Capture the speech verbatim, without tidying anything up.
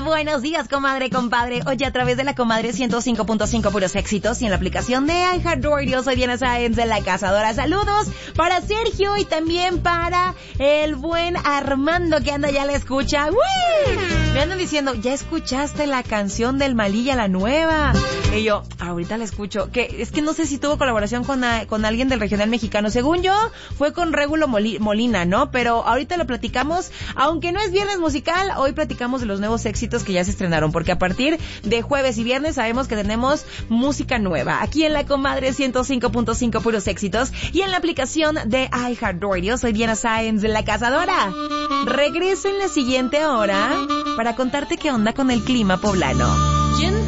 buenos días, comadre, compadre. Oye, a través de la comadre ciento cinco punto cinco puros éxitos y en la aplicación de iHeartRadio, soy Diana Sáenz de La Cazadora. Saludos para Sergio y también para el buen Armando que anda ya la escucha. ¡Uy! Me andan diciendo, ¿ya escuchaste la canción del Malilla, la nueva? Y yo, ahorita la escucho. Que es que no sé si tuvo colaboración con, a, con alguien del regional mexicano. Según yo, fue con Régulo Molina, ¿no? Pero ahorita lo platicamos. Aunque no es viernes musical, hoy platicamos de los nuevos éxitos que ya se estrenaron. Porque a partir de jueves y viernes sabemos que tenemos música nueva. Aquí en la comadre ciento cinco punto cinco puros éxitos. Y en la aplicación de iHeartRadio, soy Diana Sáenz de La Cazadora. Regreso en la siguiente hora para contarte qué onda con el clima poblano.